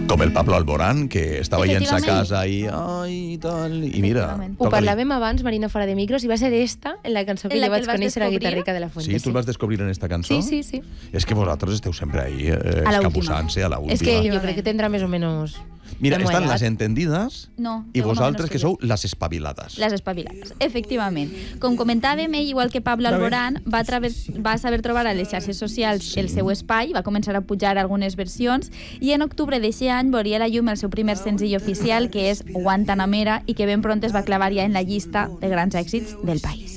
Com el Pablo Alborán, que estava veient a casa i tal, i mira... Ho parlàvem abans, Marina, fora de micros, i va ser esta, en la cançó que jo vaig conèixer a Guitarrica de la Fuente. Sí, tu el vas descobrir en esta cançó? Sí. És que vosaltres esteu sempre ahí, escabussant-se a la última. És que jo crec que tindrà més o menys... Mira, estan les entendides i vosaltres que sou les espavilades. Les espavilades, efectivament. Com comentàvem, ell, igual que Pablo Alborán, va saber trobar a les xarxes socials el seu espai, va començar a pujar algunes versions, i en octubre d'aquest any veuria la llum el seu primer senzill oficial, que és Guantanamera, i que ben pront es va clavar ja en la llista de grans èxits del país.